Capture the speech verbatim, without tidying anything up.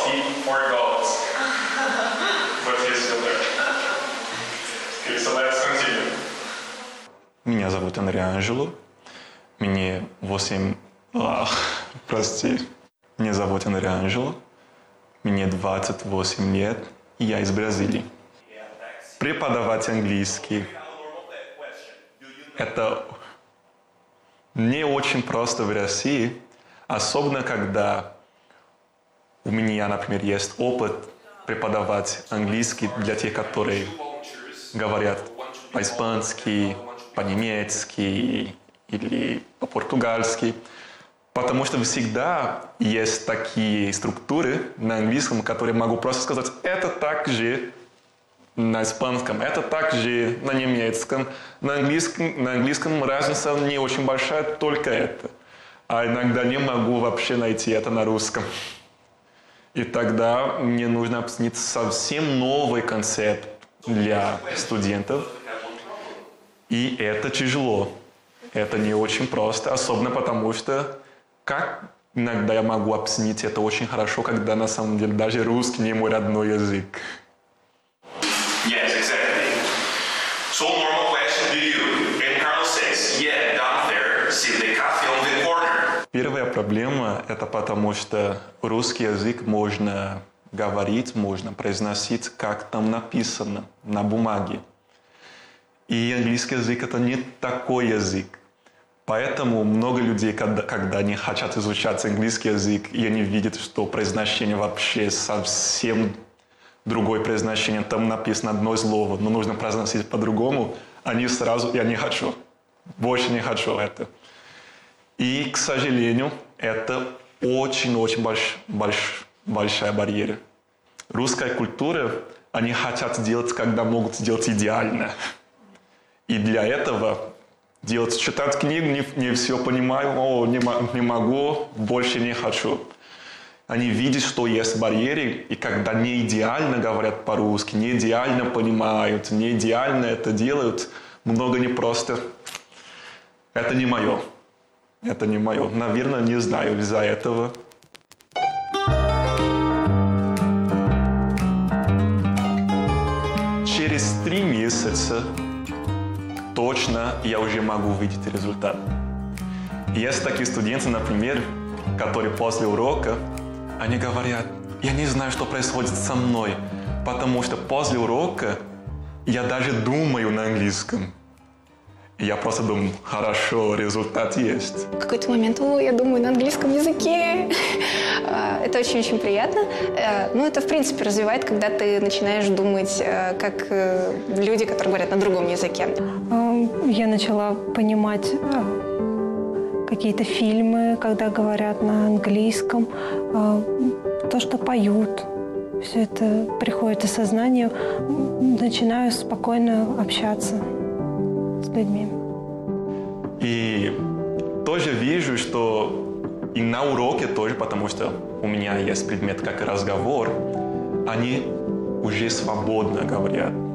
he forgot. But he's still there. Okay, so let's continue. Меня зовут Анри Анжело. Мне восемь... А, прости. Меня зовут Анри Анжело. Мне двадцать восемь лет, и я из Бразилии. Преподавать английский – это не очень просто в России, особенно когда у меня, например, есть опыт преподавать английский для тех, которые говорят по-испански, по-немецки или по-португальски. Потому что всегда есть такие структуры на английском, которые могу просто сказать, это так же на испанском, это так же на немецком. На английском, на английском разница не очень большая, только это. А иногда не могу вообще найти это на русском. И тогда мне нужно объяснить совсем новый концепт для студентов. И это тяжело. Это не очень просто, особенно потому что как иногда я могу объяснить это очень хорошо, когда на самом деле даже русский не мой родной язык. Yes, exactly. So normal question to you. And Carlos says, yeah, down there, see the coffee on the corner. Первая проблема – это потому, что русский язык можно говорить, можно произносить, как там написано на бумаге. И английский язык – это не такой язык. Поэтому много людей, когда, когда они хотят изучать английский язык, и они видят, что произношение вообще совсем другое произношение, там написано одно слово, но нужно произносить по-другому, они сразу «я не хочу», больше не хочу это. И, к сожалению, это очень-очень больш, больш, большая барьера. Русская культура, они хотят делать, когда могут сделать идеально. И для этого делать, читать книгу, не, не все понимаю, о, не, не могу, больше не хочу. Они видят, что есть барьеры, и когда не идеально говорят по-русски, не идеально понимают, не идеально это делают, много не просто. Это не мое. Это не мое. Наверное, не знаю из-за этого. Через три месяца точно я уже могу видеть результат. Есть такие студенты, например, которые после урока, они говорят, я не знаю, что происходит со мной, потому что после урока я даже думаю на английском. И я просто думаю, хорошо, результат есть. В какой-то момент, о, я думаю на английском языке. Это очень-очень приятно. Ну, это, в принципе, развивает, когда ты начинаешь думать, как люди, которые говорят на другом языке. Я начала понимать какие-то фильмы, когда говорят на английском, то, что поют. Все это приходит из сознания. Начинаю спокойно общаться с людьми. И тоже вижу, что и на уроке тоже, потому что у меня есть предмет как разговор, они уже свободно говорят.